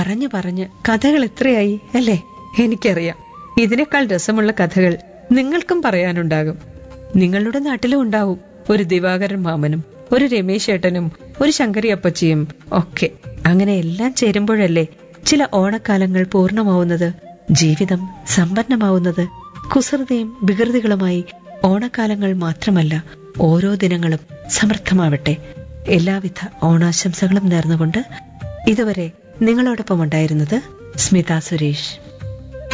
പറഞ്ഞു പറഞ്ഞ് കഥകൾ എത്രയായി അല്ലേ? എനിക്കറിയാം, ഇതിനേക്കാൾ രസമുള്ള കഥകൾ നിങ്ങൾക്കും പറയാനുണ്ടാകും. നിങ്ങളുടെ നാട്ടിലും ഉണ്ടാവും ഒരു ദിവാകരൻ മാമനും ഒരു രമേശ് ഏട്ടനും ഒരു ശങ്കരി അപ്പച്ചിയും ഒക്കെ. അങ്ങനെ എല്ലാം ചേരുമ്പോഴല്ലേ ചില ഓണക്കാലങ്ങൾ പൂർണ്ണമാവുന്നത്, ജീവിതം സമ്പന്നമാവുന്നത്. കുസൃതിയും വികൃതികളുമായി ഓണക്കാലങ്ങൾ മാത്രമല്ല, ഓരോ ദിനങ്ങളും സമൃദ്ധമാവട്ടെ. എല്ലാവിധ ഓണാശംസകളും നേർന്നുകൊണ്ട് ഇതുവരെ നിങ്ങളോടൊപ്പം ഉണ്ടായിരുന്നത് സ്മിത സുരേഷ്.